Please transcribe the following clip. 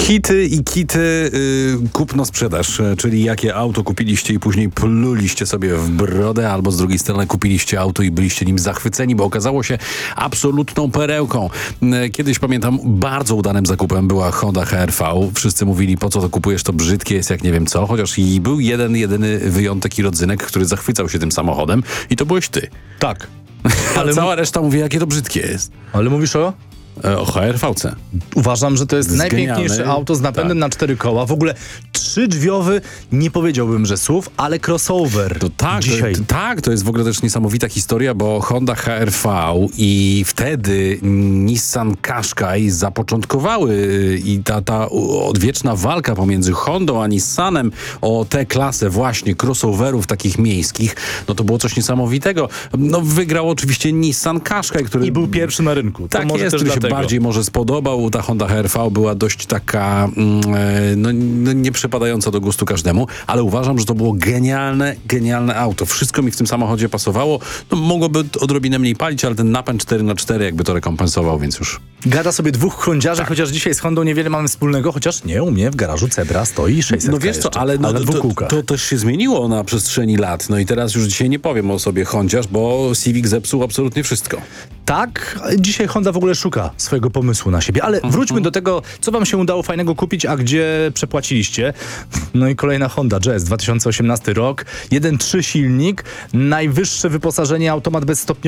Hity i kity, kupno-sprzedaż, czyli jakie auto kupiliście i później pluliście sobie w brodę, albo z drugiej strony kupiliście auto i byliście nim zachwyceni, bo okazało się absolutną perełką. Kiedyś, pamiętam, bardzo udanym zakupem była Honda HR-V. Wszyscy mówili, po co to kupujesz, to brzydkie jest jak nie wiem co, chociaż i był jedyny wyjątek i rodzynek, który zachwycał się tym samochodem i to byłeś ty. Tak. Ale cała reszta mówi, jakie to brzydkie jest. Ale mówisz o? O HR-V-ce. Uważam, że to jest najpiękniejsze genialne. auto z napędem na 4 koła. W ogóle 3-drzwiowy, nie powiedziałbym, że SUV, ale crossover. To tak, dzisiaj. to jest w ogóle też niesamowita historia, bo Honda HR-V i wtedy Nissan Qashqai zapoczątkowały i ta odwieczna walka pomiędzy Hondą a Nissanem o tę klasę właśnie crossoverów takich miejskich, no to było coś niesamowitego. No wygrał oczywiście Nissan Qashqai, który... I był pierwszy na rynku. To Tak może jest, też który się dlatego. bardziej może spodobał. Ta Honda HR-V była dość taka nie przypadająca do gustu każdemu, ale uważam, że to było genialne auto. Wszystko mi w tym samochodzie pasowało. No, mogłoby odrobinę mniej palić, ale ten napęd 4x4 jakby to rekompensował, więc już... Gada sobie dwóch hondziarzy, chociaż dzisiaj z Hondą niewiele mamy wspólnego, chociaż nie, u mnie w garażu Cebra stoi 600. No wiesz co, ale na dwóch kółkach. to też się zmieniło na przestrzeni lat. No i teraz już dzisiaj nie powiem o sobie hondziarz, bo Civic zepsuł absolutnie wszystko. Tak, dzisiaj Honda w ogóle szuka swojego pomysłu na siebie, ale wróćmy do tego, co wam się udało fajnego kupić, a gdzie przepłaciliście. No i kolejna Honda Jazz, 2018 rok, 1.3 silnik, najwyższe wyposażenie, automat bezstopniowy,